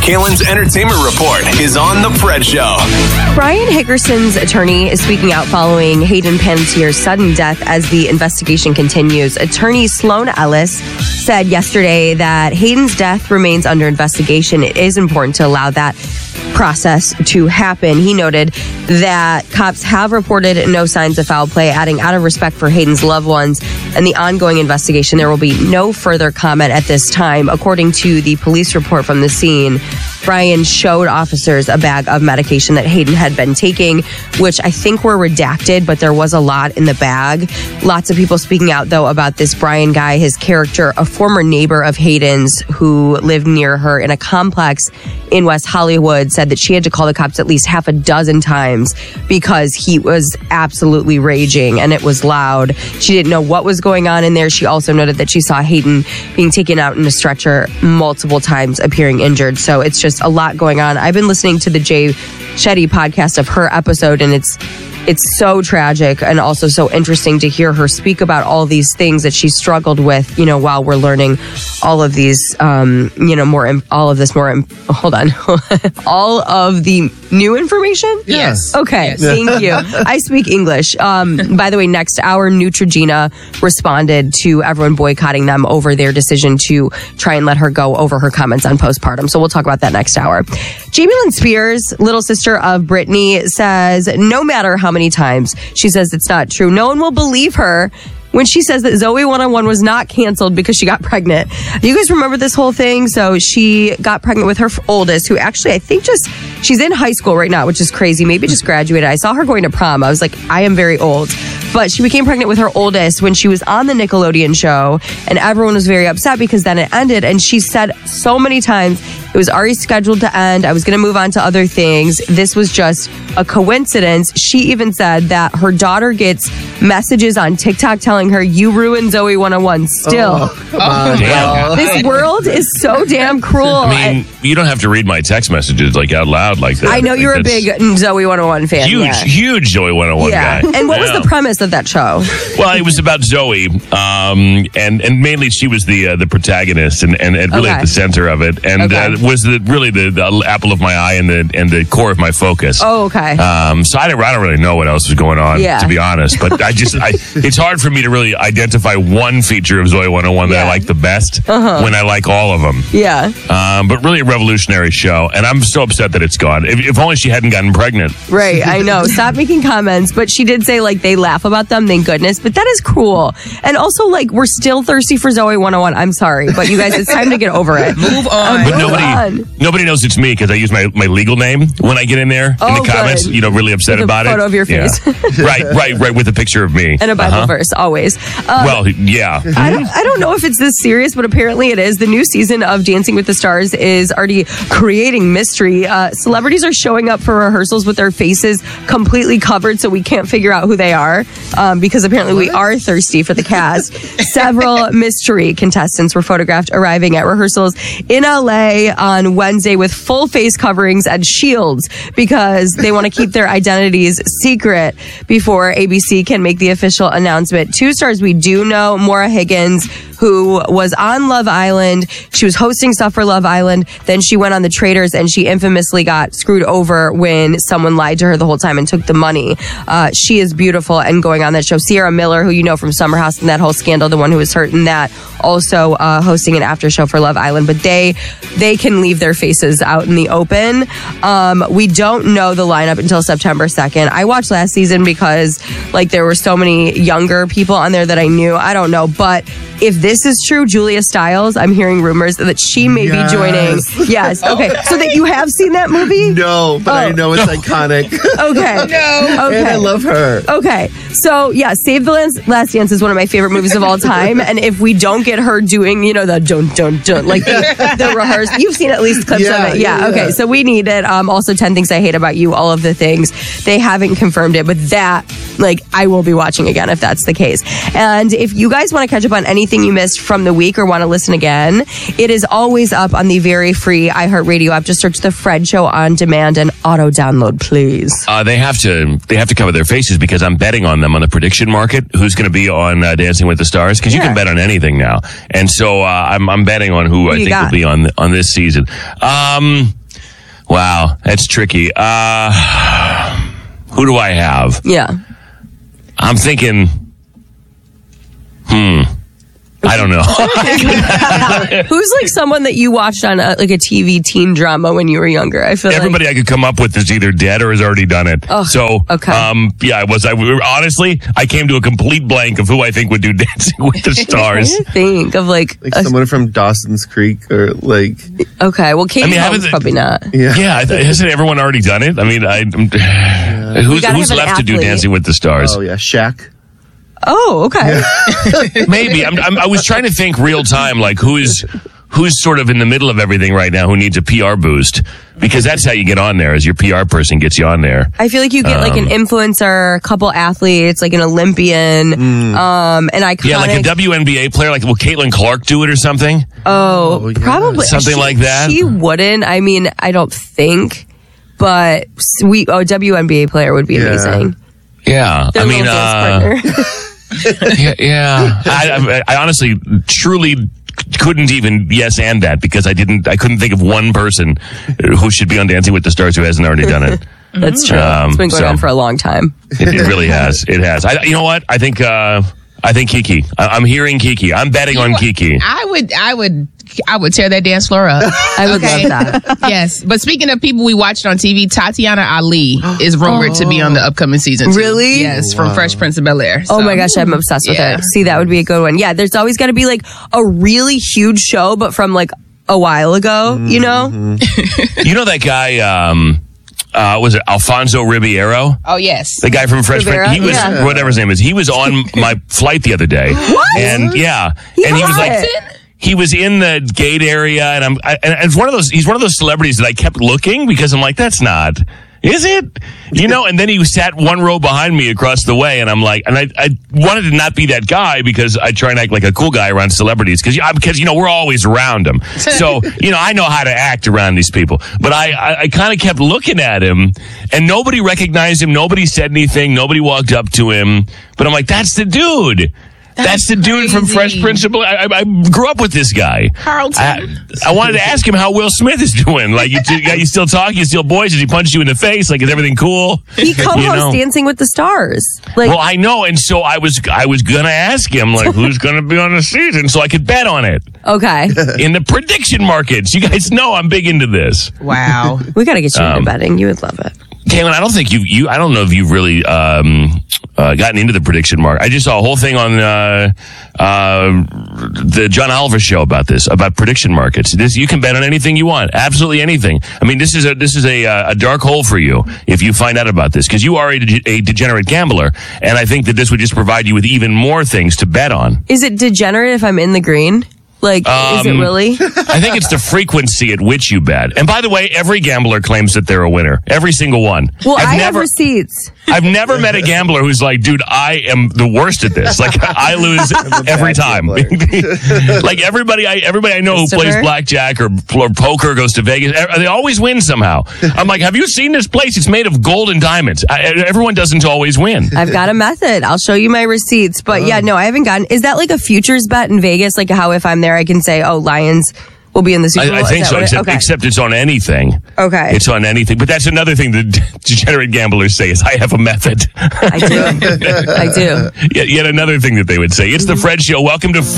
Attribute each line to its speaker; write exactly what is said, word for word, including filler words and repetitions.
Speaker 1: Kalen's Entertainment Report is on The Fred Show.
Speaker 2: Brian Hickerson's attorney is speaking out following Hayden Panettiere's sudden death as the investigation continues. Attorney Sloan Ellis said yesterday that Hayden's death remains under investigation. It is important to allow that process to happen. He noted that cops have reported no signs of foul play, adding out of respect for Hayden's loved ones and the ongoing investigation, there will be no further comment at this time. According to the police report from the scene, Brian showed officers a bag of medication that Hayden had been taking, which I think were redacted, but there was a lot in the bag. Lots of people speaking out, though, about this Brian guy, his character, a former neighbor of Hayden's who lived near her in a complex in West Hollywood, said that she had to call the cops at least half a dozen times because he was absolutely raging and it was loud. She didn't know what was going on in there. She also noted that she saw Hayden being taken out in a stretcher multiple times, appearing injured. So it's just a lot going on. I've been listening to the Jay Shetty podcast of her episode, and it's it's so tragic and also so interesting to hear her speak about all these things that she struggled with, you know, while we're learning all of these, um, you know, more, all of this more, hold on, all of the new information?
Speaker 3: Yes.
Speaker 2: Okay,
Speaker 3: yes.
Speaker 2: Thank you. I speak English. Um, by the way, next hour, Neutrogena responded to everyone boycotting them over their decision to try and let her go over her comments on postpartum. So we'll talk about that next hour. Jamie Lynn Spears, little sister of Britney, says no matter how many times she says it's not true, no one will believe her when she says that Zoe one oh one was not canceled because she got pregnant. You guys remember this whole thing? So she got pregnant with her oldest, who actually I think just, she's in high school right now, which is crazy. Maybe just graduated. I saw her going to prom. I was like, I am very old. But she became pregnant with her oldest when she was on the Nickelodeon show, and everyone was very upset because then it ended. And she said so many times it was already scheduled to end. I was going to move on to other things. This was just a coincidence. She even said that her daughter gets messages on TikTok telling her, you ruined Zoe one oh one still.
Speaker 3: Oh, come on,
Speaker 4: damn.
Speaker 2: This world is so damn cruel.
Speaker 4: I mean, you don't have to read my text messages like out loud like that.
Speaker 2: I know you're a big Zoe one oh one fan.
Speaker 4: Huge,
Speaker 2: yeah.
Speaker 4: huge Zoe one oh one
Speaker 2: yeah.
Speaker 4: guy.
Speaker 2: And what
Speaker 4: yeah.
Speaker 2: was the premise of that show?
Speaker 4: Well, it was about Zoe, um, and and mainly she was the uh, the protagonist and, and, and really
Speaker 2: Okay.
Speaker 4: at the center of it, and
Speaker 2: Okay.
Speaker 4: uh, was the, really the, the apple of my eye and the and the core of my focus.
Speaker 2: Oh, okay.
Speaker 4: Um, so I don't, I don't really know what else was going on,
Speaker 2: Yeah.
Speaker 4: to be honest. But I just, I, it's hard for me to really identify one feature of Zoe one oh one that
Speaker 2: Yeah.
Speaker 4: I like the best
Speaker 2: Uh-huh.
Speaker 4: when I like all of them.
Speaker 2: Yeah.
Speaker 4: Um, but really a revolutionary show, and I'm so upset that it's gone. If, if only she hadn't gotten pregnant.
Speaker 2: Right, I know. Stop making comments. But she did say, like, they laugh about them, thank goodness. But that is cruel. And also, like, we're still thirsty for Zoe one oh one. I'm sorry. But you guys, it's time to get over it.
Speaker 3: Move on.
Speaker 4: But
Speaker 2: Move
Speaker 4: nobody,
Speaker 2: on.
Speaker 4: nobody knows it's me because I use my, my legal name when I get in there in
Speaker 2: Oh,
Speaker 4: the comments.
Speaker 2: good.
Speaker 4: You know, really upset
Speaker 2: With a
Speaker 4: about it.
Speaker 2: photo of your
Speaker 4: Yeah.
Speaker 2: face.
Speaker 4: right, right, right. With a picture of me
Speaker 2: And a Bible
Speaker 4: Uh-huh.
Speaker 2: verse, always. Uh,
Speaker 4: Well, yeah.
Speaker 2: I don't, I don't know if it's this serious, but apparently it is. The new season of Dancing with the Stars is already creating mystery. Uh, celebrities are showing up for rehearsals with their faces completely covered, so we can't figure out who they are, um, because apparently we are thirsty for the cast. Several mystery contestants were photographed arriving at rehearsals in L A on Wednesday with full face coverings and shields because they want to keep their identities secret before A B C can make the official announcement. Two stars we do know, Maura Higgins, who was on Love Island. She was hosting stuff for Love Island. Then she went on The Traitors, and she infamously got screwed over when someone lied to her the whole time and took the money. Uh, she is beautiful and going on that show. Sierra Miller, who you know from Summer House and that whole scandal, the one who was hurt in that, also uh, hosting an after show for Love Island. But they they can leave their faces out in the open. Um, we don't know the lineup until September second. I watched last season because like there were so many younger people on there that I knew. I don't know, but if this is true, Julia Stiles, I'm hearing rumors that she may
Speaker 3: Yes.
Speaker 2: be joining. Yes. Okay. So that you have seen that movie?
Speaker 3: No, but I
Speaker 2: Oh.
Speaker 3: know it's iconic.
Speaker 2: Okay.
Speaker 3: And
Speaker 2: Okay.
Speaker 3: I love her.
Speaker 2: Okay. So, yeah, Save the Last, Last Dance is one of my favorite movies of all time. And if we don't get her doing, you know, the don't, don't, don't, like the, the rehearse, you've seen at least clips
Speaker 3: Yeah,
Speaker 2: of it. Yeah,
Speaker 3: yeah,
Speaker 2: okay.
Speaker 3: yeah.
Speaker 2: So we need it. Um, also, ten Things I Hate About You, all of the things. They haven't confirmed it, but that, like, I will be watching again if that's the case. And if you guys want to catch up on anything you missed from the week or want to listen again, it is always up on the very free iHeartRadio app. Just search The Fred Show on demand and auto download, please.
Speaker 4: Uh, they have to they have to cover their faces because I'm betting on them on the prediction market. Who's going to be on uh, Dancing with the Stars? Because you
Speaker 2: Yeah.
Speaker 4: can bet on anything now, and so uh, I'm I'm betting on who,
Speaker 2: Who
Speaker 4: I
Speaker 2: you
Speaker 4: think
Speaker 2: got?
Speaker 4: will be on on this season. Um, Wow, that's tricky. Uh, who do I have?
Speaker 2: Yeah.
Speaker 4: I'm thinking, hmm, I don't know.
Speaker 2: Who's like someone that you watched on a, like a T V teen drama when you were younger? I feel
Speaker 4: Everybody
Speaker 2: like
Speaker 4: I could come up with is either dead or has already done it.
Speaker 2: Oh,
Speaker 4: so,
Speaker 2: okay.
Speaker 4: um, yeah, I was. I honestly, I came to a complete blank of who I think would do Dancing with the
Speaker 2: I
Speaker 4: Stars.
Speaker 2: think of like,
Speaker 3: Like
Speaker 2: a-
Speaker 3: someone from Dawson's Creek or like,
Speaker 2: okay, well, Katie
Speaker 4: I mean,
Speaker 2: Holmes
Speaker 4: haven't-
Speaker 2: probably not.
Speaker 3: yeah.
Speaker 4: Yeah, I th- hasn't everyone already done it? I mean, I, I'm- who's,
Speaker 2: gotta
Speaker 4: who's
Speaker 2: have an
Speaker 4: left to do
Speaker 2: athlete.
Speaker 4: Dancing with the Stars?
Speaker 3: Oh, yeah. Shaq.
Speaker 2: Oh, okay.
Speaker 4: Maybe. I'm, I'm, I was trying to think real time, like who's who's sort of in the middle of everything right now who needs a P R boost, because that's how you get on there. Is your P R person gets you on there.
Speaker 2: I feel like you get like an influencer, a couple athletes, like an Olympian, um, an iconic.
Speaker 4: Yeah, like a W N B A player. Like, will Caitlin Clark do it or something?
Speaker 2: Oh,
Speaker 3: Oh, yeah.
Speaker 2: probably
Speaker 4: Something
Speaker 2: She-
Speaker 4: like that?
Speaker 2: She wouldn't. I mean, I don't think, but we oh, a W N B A player would be
Speaker 3: Yeah.
Speaker 2: amazing.
Speaker 4: Yeah,
Speaker 2: Their
Speaker 4: I mean,
Speaker 2: little
Speaker 4: uh,
Speaker 2: dance partner.
Speaker 4: yeah, yeah. I, I, I honestly, truly couldn't even yes and that, because I didn't, I couldn't think of one person who should be on Dancing with the Stars who hasn't already done it.
Speaker 2: That's true.
Speaker 4: Um,
Speaker 2: It's been going
Speaker 4: so-
Speaker 2: on for a long time.
Speaker 4: It, it really has. It has. I, you know what? I think. Uh, I think Kiki. I, I'm hearing Kiki. I'm betting on Kiki.
Speaker 5: I would, I would, I would tear that dance floor up.
Speaker 2: I would
Speaker 5: Okay.
Speaker 2: love that.
Speaker 5: Yes, but speaking of people we watched on T V, Tatiana Ali is rumored to be on the upcoming season. Too.
Speaker 2: Really?
Speaker 5: Yes, from Fresh Prince of Bel Air.
Speaker 2: Oh my gosh, I'm obsessed with
Speaker 5: Yeah.
Speaker 2: it. See, that would be a good one. Yeah, there's always got to be like a really huge show, but from like a while ago, you know?
Speaker 4: You know that guy? Um, uh, was it Alfonso Ribeiro?
Speaker 5: Oh yes.
Speaker 4: The guy from Fresh
Speaker 2: Rivera?
Speaker 4: Prince. He was
Speaker 2: Yeah.
Speaker 4: whatever his name is. He was on my flight the other day.
Speaker 2: What?
Speaker 4: And yeah, and he was like.
Speaker 2: What?
Speaker 4: He was in the gate area, and I'm. I, and it's one of those. He's one of those celebrities that I kept looking because I'm like, that's not. Is it? You know, and then he sat one row behind me across the way, and I'm like, and I, I wanted to not be that guy because I try and act like a cool guy around celebrities because, because you know, we're always around them. So, you know, I know how to act around these people. But I, I, I kind of kept looking at him, and nobody recognized him. Nobody said anything. Nobody walked up to him. But I'm like, that's the dude. That's, the dude from
Speaker 5: crazy.
Speaker 4: Fresh Prince of Bel Air. I, I grew up with this guy.
Speaker 5: Carlton.
Speaker 4: I, I wanted to ask him how Will Smith is doing. Like, you, you, you still talk? You still boys? Did he punch you in the face? Like, is everything cool?
Speaker 2: He co-hosts
Speaker 4: You know?
Speaker 2: Dancing with the Stars. Like,
Speaker 4: Well, I know, and so I was I was gonna ask him like, who's gonna be on the season, so I could bet on it
Speaker 2: okay,
Speaker 4: in the prediction markets. You guys know I'm big into this.
Speaker 5: Wow.
Speaker 2: we got to get you
Speaker 4: Um,
Speaker 2: into betting. You would love it.
Speaker 4: Kaylin, I don't think you you I don't know if you've really um, uh, gotten into the prediction market. I just saw a whole thing on uh, uh, the John Oliver show about this, about prediction markets. This you can bet on anything you want, absolutely anything. I mean, this is a this is a uh, a dark hole for you if you find out about this, because you are a, de- a degenerate gambler, and I think that this would just provide you with even more things to bet on.
Speaker 2: Is it degenerate if I'm in the green? Like, is it
Speaker 4: Um,
Speaker 2: really?
Speaker 4: I think it's the frequency at which you bet. And by the way, every gambler claims that they're a winner. Every single one.
Speaker 2: Well,
Speaker 4: I've
Speaker 2: I
Speaker 4: never,
Speaker 2: have receipts.
Speaker 4: I've never met a gambler who's like, dude, I am the worst at this. Like, I lose every
Speaker 3: bad
Speaker 4: time. Like everybody, I everybody I know who plays
Speaker 2: Christopher?
Speaker 4: blackjack or, or poker, goes to Vegas, e- they always win somehow. I'm like, have you seen this place? It's made of gold and diamonds. I, everyone doesn't always win.
Speaker 2: I've got a method. I'll show you my receipts. But yeah, no, I haven't gotten. Is that like a futures bet in Vegas? Like how if I'm there, I can say, oh, Lions will be in the Super Bowl?
Speaker 4: I, I
Speaker 2: Is
Speaker 4: think
Speaker 2: that
Speaker 4: so,
Speaker 2: what it-
Speaker 4: except,
Speaker 2: okay.
Speaker 4: except it's on anything.
Speaker 2: Okay.
Speaker 4: It's on anything. But that's another thing that degenerate gamblers say is, I have a method.
Speaker 2: I do. I do.
Speaker 4: Yet, yet another thing that they would say. It's the Fred Show. Welcome to